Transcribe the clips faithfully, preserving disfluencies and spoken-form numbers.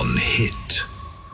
on Hit.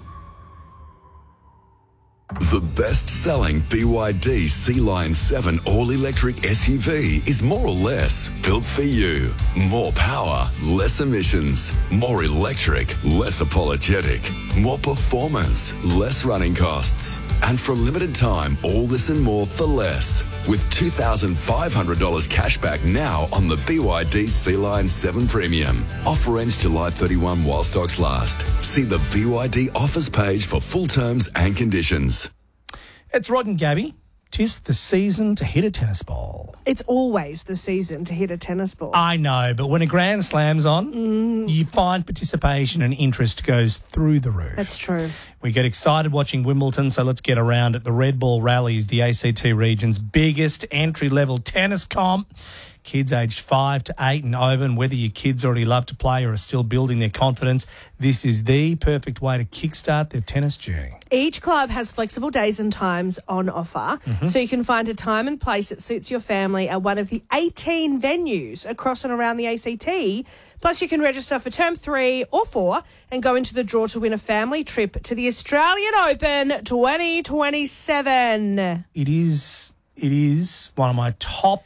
The best-selling B Y D Sea Lion seven all-electric S U V is more or less built for you. More power, less emissions. More electric, less apologetic. More performance, less running costs. And for a limited time, all this and more for less. With two thousand five hundred dollars cash back now on the B Y D Sea Lion seven Premium. Offer ends July thirty-first while stocks last. See the B Y D offers page for full terms and conditions. It's Rod and Gabby. 'Tis the season to hit a tennis ball. It's always the season to hit a tennis ball. I know, but when a Grand Slam's on, mm. you find participation and interest goes through the roof. That's true. We get excited watching Wimbledon, so let's get around it. The Red Ball Rally is the A C T region's biggest entry-level tennis comp. Kids aged five to eight and over, and whether your kids already love to play or are still building their confidence, this is the perfect way to kickstart their tennis journey. Each club has flexible days and times on offer, mm-hmm. so you can find a time and place that suits your family at one of the eighteen venues across and around the A C T. Plus, you can register for term three or four and go into the draw to win a family trip to the Australian Open twenty twenty-seven. It is, it is one of my top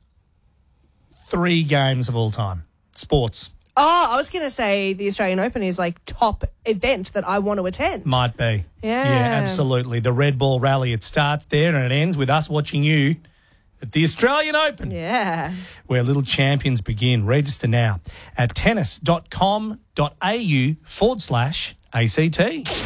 three games of all time. Sports. Oh, I was going to say the Australian Open is like top event that I want to attend. Might be. Yeah. Yeah, absolutely. The Red Ball Rally, it starts there and it ends with us watching you at the Australian Open. Yeah. Where little champions begin. Register now at tennis.com.au forward slash ACT.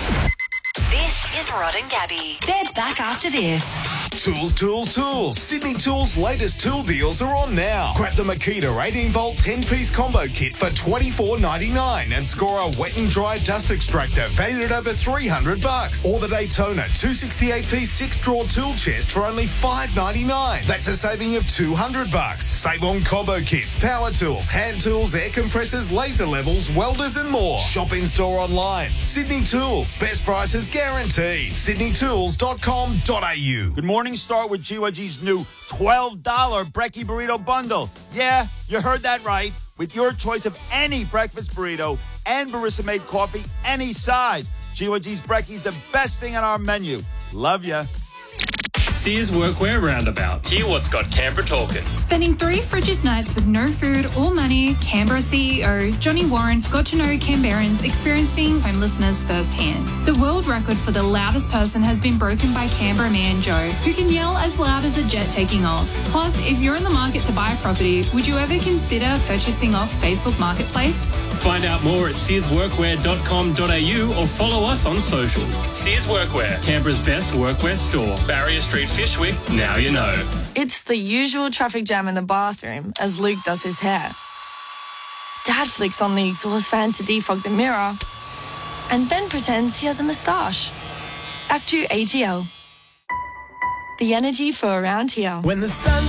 This is Rod and Gabby. They're back after this. Tools, tools, tools. Sydney Tools' latest tool deals are on now. Grab the Makita eighteen volt ten piece combo kit for twenty-four ninety-nine and score a wet and dry dust extractor valued at over three hundred bucks. Or the Daytona two sixty-eight piece six drawer tool chest for only five ninety-nine. That's a saving of two hundred bucks. Save on combo kits, power tools, hand tools, air compressors, laser levels, welders and more. Shop in store online. Sydney Tools. Best prices guaranteed. sydney tools dot com dot a u. Good morning. Start with G Y G's new twelve dollar Brekkie Burrito Bundle. Yeah, you heard that right. With your choice of any breakfast burrito and barista-made coffee, any size. G Y G's Brekkie's the best thing on our menu. Love ya. Sears Workwear Roundabout. Hear what's got Canberra talking. Spending three frigid nights with no food or money, Canberra C E O Johnny Warren got to know Canberrans experiencing homelessness firsthand. The world record for the loudest person has been broken by Canberra man Joe, who can yell as loud as a jet taking off. Plus, if you're in the market to buy a property, would you ever consider purchasing off Facebook Marketplace? Find out more at sears workwear dot com dot a u or follow us on socials. Sears Workwear, Canberra's best workwear store. Barrier Street, Fishwick, now you know. It's the usual traffic jam in the bathroom as Luke does his hair. Dad flicks on the exhaust fan to defog the mirror and then pretends he has a moustache. Act two A G L. The energy for around here. When the sun